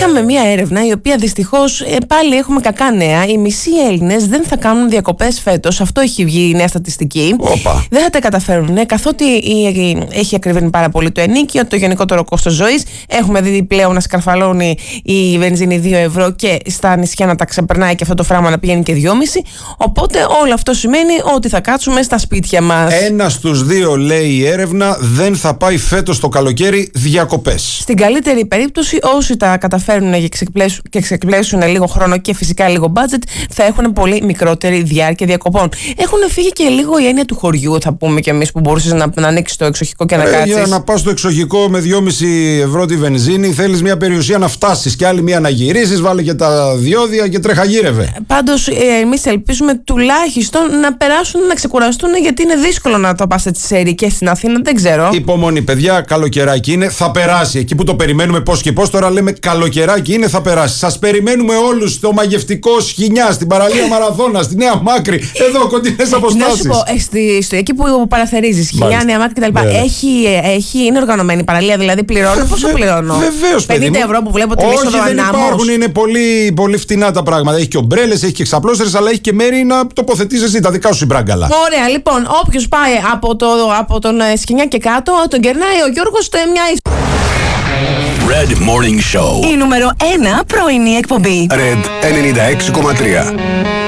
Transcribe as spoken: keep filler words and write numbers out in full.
Κάναμε μια έρευνα η οποία δυστυχώς ε, πάλι έχουμε κακά νέα. Οι μισοί Έλληνες δεν θα κάνουν διακοπές φέτος. Αυτό έχει βγει η νέα στατιστική. Οπα. Δεν θα τα καταφέρουν, καθότι έχει ακριβένει πάρα πολύ το ενοίκιο, το γενικότερο κόστος ζωής. Έχουμε δει πλέον να σκαρφαλώνει η βενζίνη δύο ευρώ και στα νησιά να τα ξεπερνάει και αυτό το φράγμα να πηγαίνει και δυόμισι. Οπότε όλο αυτό σημαίνει ότι θα κάτσουμε στα σπίτια μας. Ένα στους δύο, λέει η έρευνα, δεν θα πάει φέτος το καλοκαίρι διακοπές. Στην καλύτερη περίπτωση, όσοι τα καταφέρουν και ξεπλέσουν, και ξεπλέσουν λίγο χρόνο και φυσικά λίγο budget, θα έχουν πολύ μικρότερη διάρκεια διακοπών. Έχουν φύγει και λίγο η έννοια του χωριού, θα πούμε κι εμείς, που μπορούσες να, να ανοίξεις το εξοχικό και να ε, κάτσεις. Για να πας στο εξοχικό με δυόμισι ευρώ τη βενζίνη, θέλεις μια περιουσία να φτάσεις και άλλη μια να γυρίσεις, βάλε και τα διόδια και τρέχα γύρευε. Πάντως, ε, εμείς ελπίζουμε τουλάχιστον να περάσουν, να ξεκουραστούν, γιατί είναι δύσκολο να το πας έτσι σε ερικές στην Αθήνα, δεν ξέρω. Υπομονή, παιδιά, καλοκαιράκι είναι, θα περάσει. Εκεί που το περιμένουμε πώς και πώς, τώρα λέμε καλοκαιράκι είναι, θα περάσει. Σας περιμένουμε όλους στο μαγευτικό Σχοινιά, στην παραλία Μαραθώνα, στη Νέα Μάκρη, εδώ κοντινές αποστάσεις. Να σου πω, στη, στο, εκεί που παραθερίζεις, Σχοινιά, Νέα Μάκρη κτλ. Ναι. Έχει, έχει, είναι οργανωμένη η παραλία, δηλαδή πληρώνω. Πόσο πληρώνω? Βεβαίως, παιδί μου. πενήντα ευρώ που βλέπω την είσοδο Όχι, δεν ανάμως. υπάρχουν, είναι πολύ, πολύ φτηνά τα πράγματα. Έχει και ομπρέλες, έχει και ξαπλώστερες, αλλά έχει και μέρη να τοποθετήσεις εσύ τα δικά σου μπράγκαλα. Ωραία, λοιπόν, όποιος πάει από, το, από τον ε, Σχοινιά και κάτω, τον κερνάει ο Γιώργος στο μια. Red Morning Show. Η νούμερο ένα πρωινή εκπομπή. Red ενενήντα έξι κόμμα τρία.